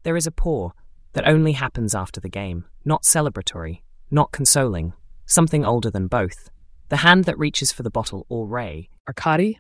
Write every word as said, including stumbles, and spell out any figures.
There is a pour that only happens after the game, not celebratory, not consoling, something older than both. The hand that reaches for the bottle or ray. Arkady,